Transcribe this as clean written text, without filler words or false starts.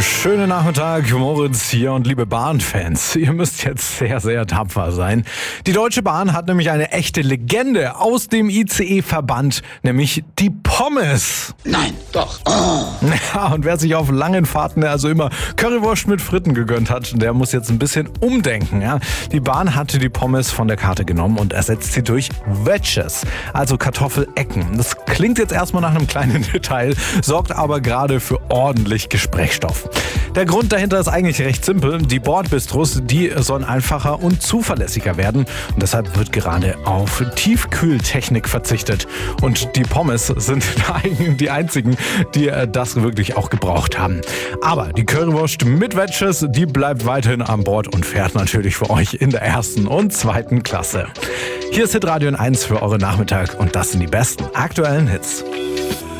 Schönen Nachmittag, Moritz hier und liebe Bahnfans. Ihr müsst jetzt sehr, sehr tapfer sein. Die Deutsche Bahn hat nämlich eine echte Legende aus dem ICE verbannt, nämlich die Pommes. Nein, doch. Oh. Ja, und wer sich auf langen Fahrten also immer Currywurst mit Fritten gegönnt hat, der muss jetzt ein bisschen umdenken. Ja? Die Bahn hatte die Pommes von der Karte genommen und ersetzt sie durch Wedges, also Kartoffelecken. Das klingt jetzt erstmal nach einem kleinen Detail, sorgt aber gerade für ordentlich Gesprächsstoff. Der Grund dahinter ist eigentlich recht simpel. Die Bordbistros, die sollen einfacher und zuverlässiger werden. Und deshalb wird gerade auf Tiefkühltechnik verzichtet. Und die Pommes sind die einzigen, die das wirklich auch gebraucht haben. Aber die Currywurst mit Wedges, die bleibt weiterhin an Bord und fährt natürlich für euch in der 1. und 2. Klasse. Hier ist Hitradio 1 für euren Nachmittag und das sind die besten aktuellen Hits.